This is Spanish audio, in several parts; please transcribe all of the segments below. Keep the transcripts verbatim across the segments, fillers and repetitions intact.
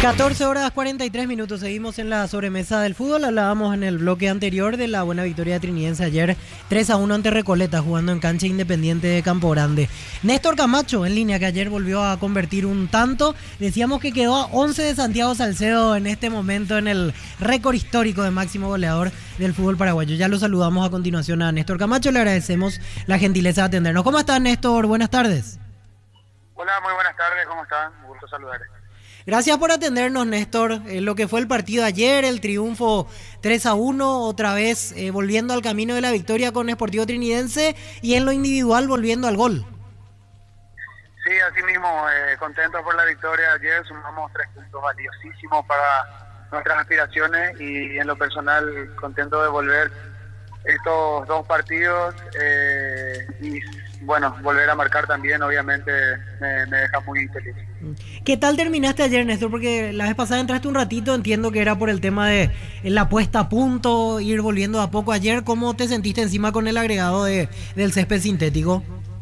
catorce horas cuarenta y tres minutos, seguimos en la sobremesa del fútbol. Hablábamos en el bloque anterior de la buena victoria trinidense ayer tres a uno ante Recoleta, jugando en cancha Independiente de Campo Grande. Néstor Camacho en línea, que ayer volvió a convertir un tanto. Decíamos que quedó a once de Santiago Salcedo en este momento en el récord histórico de máximo goleador del fútbol paraguayo. Ya lo saludamos a continuación a Néstor Camacho, le agradecemos la gentileza de atendernos. ¿Cómo estás, Néstor? Buenas tardes. Hola, muy buenas tardes, ¿cómo están? Un gusto saludar. Gracias por atendernos, Néstor. Eh, lo que fue el partido ayer, el triunfo tres a uno, otra vez eh, volviendo al camino de la victoria con Sportivo Trinidense y en lo individual volviendo al gol. Sí, así mismo, eh, contentos por la victoria ayer, sumamos tres puntos valiosísimos para nuestras aspiraciones y en lo personal contento de volver estos dos partidos eh, y bueno, volver a marcar también obviamente me, me deja muy feliz. ¿Qué tal terminaste ayer, Néstor? Porque la vez pasada entraste un ratito, entiendo que era por el tema de la puesta a punto, ir volviendo a poco. Ayer, ¿cómo te sentiste encima con el agregado de, del césped sintético?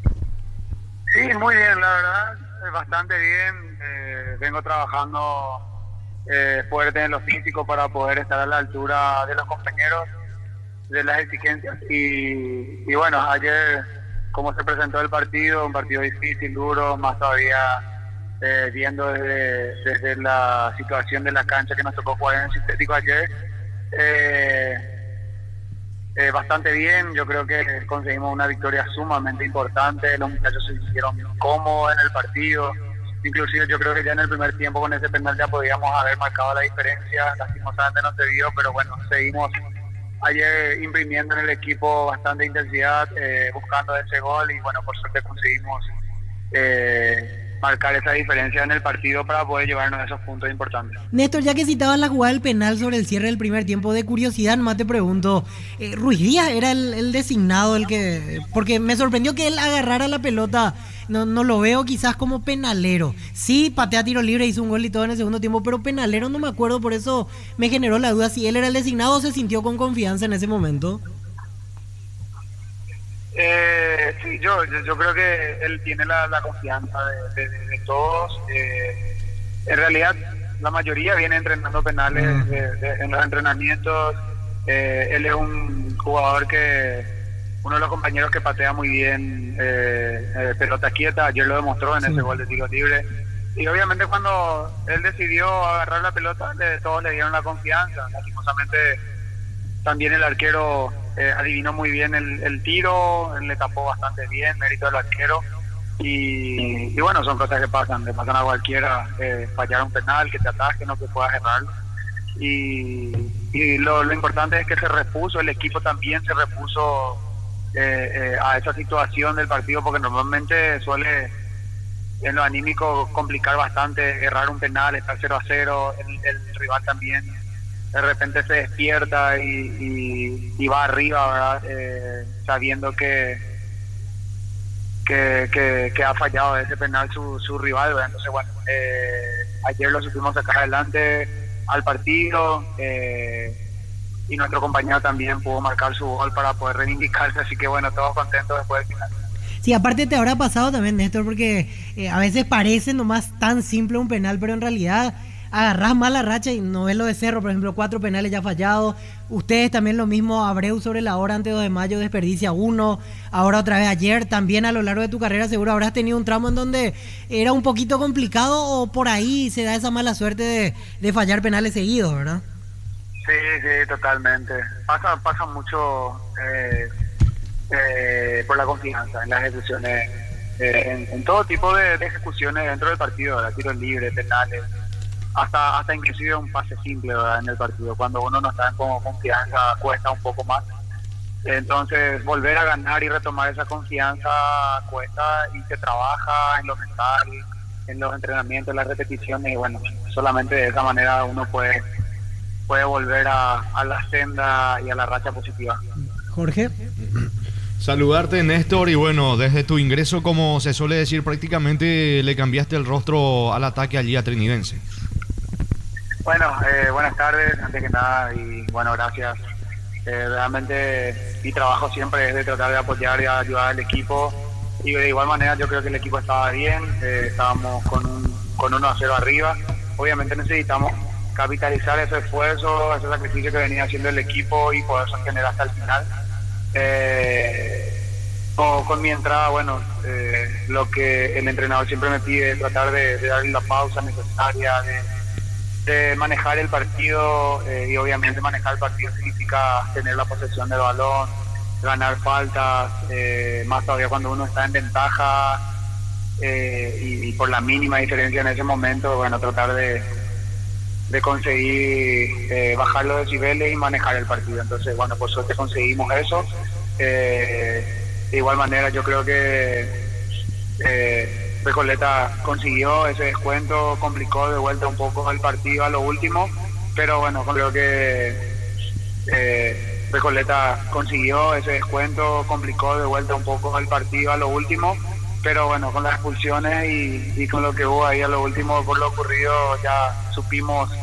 Sí, muy bien, la verdad, bastante bien. Eh, vengo trabajando eh, fuerte en lo físico para poder estar a la altura de los compañeros, de las exigencias. Y, y bueno, ayer, como se presentó el partido, un partido difícil, duro, más todavía... Eh, viendo desde, desde la situación de la cancha que nos tocó jugar en el sintético ayer, eh, eh, bastante bien. Yo creo que conseguimos una victoria sumamente importante, los muchachos se hicieron cómodos en el partido, inclusive yo creo que ya en el primer tiempo con ese penal ya podíamos haber marcado la diferencia, lastimosamente no se dio, pero bueno, seguimos ayer imprimiendo en el equipo bastante intensidad, eh, buscando ese gol y bueno, por suerte conseguimos eh, marcar esa diferencia en el partido para poder llevarnos a esos puntos importantes. Néstor, ya que citabas la jugada del penal sobre el cierre del primer tiempo, de curiosidad más te pregunto, eh, ¿Ruiz Díaz era el, el designado, el que...? Porque me sorprendió que él agarrara la pelota, no, no lo veo quizás como penalero. Sí, patea tiro libre, hizo un gol y todo en el segundo tiempo, pero penalero no me acuerdo, por eso me generó la duda si él era el designado o se sintió con confianza en ese momento. Eh, sí, yo, yo yo creo que él tiene la, la confianza de, de, de todos. Eh, en realidad, la mayoría viene entrenando penales de, de, en los entrenamientos. Eh, él es un jugador que, uno de los compañeros que patea muy bien eh, eh, pelota quieta. Ayer lo demostró en sí. Ese gol de tiro libre. Y obviamente cuando él decidió agarrar la pelota, le, todos le dieron la confianza. Lastimosamente, también el arquero Eh, adivinó muy bien el, el tiro, él le tapó bastante bien, mérito del arquero y, y bueno, son cosas que pasan, le pasan a cualquiera, eh, fallar un penal, que te ataque, no que puedas errar y, y lo, lo importante es que se repuso, el equipo también se repuso eh, eh, a esa situación del partido, porque normalmente suele en lo anímico complicar bastante, errar un penal, estar cero a cero, el, el rival también de repente se despierta y, y, y va arriba, ¿verdad? Eh, sabiendo que, que que que ha fallado ese penal su, su rival, ¿verdad? Entonces bueno, eh, ayer lo supimos sacar adelante al partido eh, y nuestro compañero también pudo marcar su gol para poder reivindicarse, así que bueno, todos contentos después del final. Sí, aparte te habrá pasado también, Néstor, porque eh, a veces parece nomás tan simple un penal, pero en realidad agarrás mal la racha y no ves lo de Cerro, por ejemplo, cuatro penales ya fallados. Ustedes también lo mismo, Abreu sobre la hora ante dos de mayo desperdicia uno, ahora otra vez ayer. También a lo largo de tu carrera seguro habrás tenido un tramo en donde era un poquito complicado o por ahí se da esa mala suerte de, de fallar penales seguidos, ¿verdad? Sí, sí, totalmente. Pasa, pasa mucho eh, eh, por la confianza en las ejecuciones, eh, en, en todo tipo de, de ejecuciones dentro del partido, ¿verdad? Tiros libres, penales. Hasta hasta inclusive un pase simple, ¿verdad? En el partido, cuando uno no está en como confianza cuesta un poco más, entonces volver a ganar y retomar esa confianza cuesta y se trabaja en lo mental, en los entrenamientos, en las repeticiones y bueno, solamente de esa manera uno puede puede volver a, a la senda y a la racha positiva. Jorge. Saludarte, Néstor, y bueno, desde tu ingreso, como se suele decir, prácticamente le cambiaste el rostro al ataque allí a Trinidense. Bueno, eh, buenas tardes, antes que nada, y bueno, gracias. Eh, realmente mi trabajo siempre es de tratar de apoyar y ayudar al equipo, y de igual manera yo creo que el equipo estaba bien, eh, estábamos con un con uno a cero arriba, obviamente necesitamos capitalizar ese esfuerzo, ese sacrificio que venía haciendo el equipo y poder sostener hasta el final. Eh, o con mi entrada, bueno, eh, lo que el entrenador siempre me pide es tratar de, de darle la pausa necesaria, de, de manejar el partido, eh, y obviamente manejar el partido significa tener la posesión del balón, ganar faltas, eh, más todavía cuando uno está en ventaja, eh, y, y por la mínima diferencia en ese momento, bueno, tratar de, de conseguir eh, bajar los decibeles y manejar el partido. Entonces, bueno, por suerte conseguimos eso. Eh, de igual manera, yo creo que eh, Recoleta consiguió ese descuento, complicó de vuelta un poco el partido a lo último, pero bueno, creo que eh, Recoleta consiguió ese descuento, complicó de vuelta un poco el partido a lo último, pero bueno, con las expulsiones y, y con lo que hubo ahí a lo último por lo ocurrido ya supimos